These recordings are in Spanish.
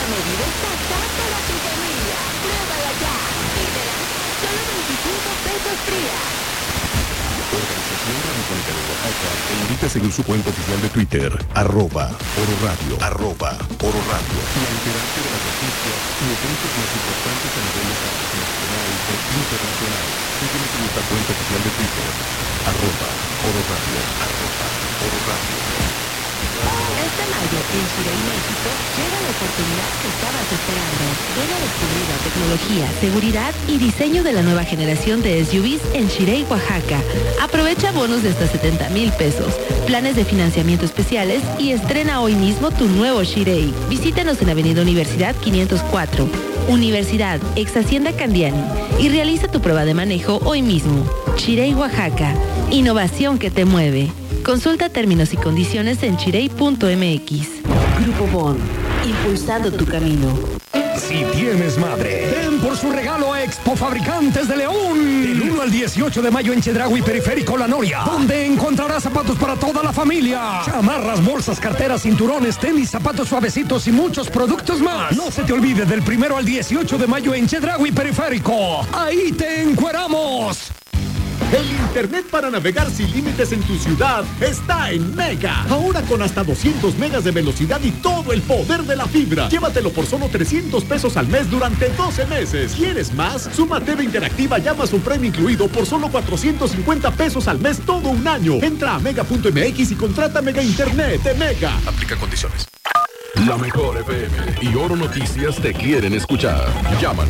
medida exacta para tu familia. Pruébala ya. Y verás, solo 25 pesos fría. Organización Radiofónica de Oaxaca te invita a seguir su cuenta oficial de Twitter, @ororadio, @ororadio, y a enterarte de las noticias y eventos más importantes a nivel local, nacional e internacional. Síguenos en nuestra cuenta oficial de Twitter, @ororadio, @ororadio. Este mayo en Xirey, México, llega la oportunidad que estabas esperando. Ven a descubrir la tecnología, seguridad y diseño de la nueva generación de SUVs en Xirey, Oaxaca. Aprovecha bonos de hasta 70,000 pesos, planes de financiamiento especiales y estrena hoy mismo tu nuevo Xirey. Visítanos en Avenida Universidad 504, Universidad, ex Hacienda Candiani, y realiza tu prueba de manejo hoy mismo. Xirey, Oaxaca. Innovación que te mueve. Consulta términos y condiciones en xirey.mx. Grupo Bon, impulsando tu camino. Si tienes madre, ven por su regalo a Expo Fabricantes de León. Del 1 al 18 de mayo en Chedraui Periférico La Noria, donde encontrarás zapatos para toda la familia. Chamarras, bolsas, carteras, cinturones, tenis, zapatos suavecitos y muchos productos más. No se te olvide, del 1 al 18 de mayo en Chedraui Periférico. Ahí te encueramos. El internet para navegar sin límites en tu ciudad está en Mega. Ahora con hasta 200 megas de velocidad y todo el poder de la fibra. Llévatelo por solo 300 pesos al mes durante 12 meses. ¿Quieres más? Suma TV interactiva y Amazon Prime incluido por solo 450 pesos al mes todo un año. Entra a mega.mx y contrata Mega Internet de Mega. Aplica condiciones. La Mejor FM y Oro Noticias te quieren escuchar. Llámanos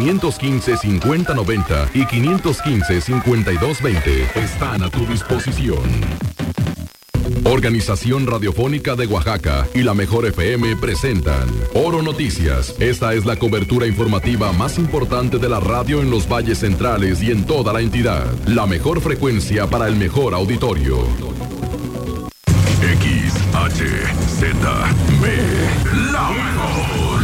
515-5090 y 515-5220. Están a tu disposición. Organización Radiofónica de Oaxaca y La Mejor FM presentan Oro Noticias. Esta es la cobertura informativa más importante de la radio en los valles centrales y en toda la entidad. La mejor frecuencia para el mejor auditorio. XHZB, la mejor,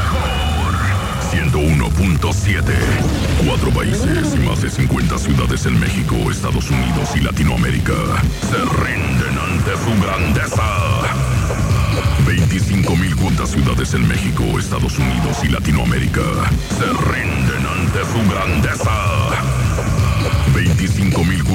101.7. 4 países y más de 50 ciudades en México, Estados Unidos y Latinoamérica se rinden ante su grandeza. 25,000 cuantas ciudades en México, Estados Unidos y Latinoamérica se rinden ante su grandeza. 25,000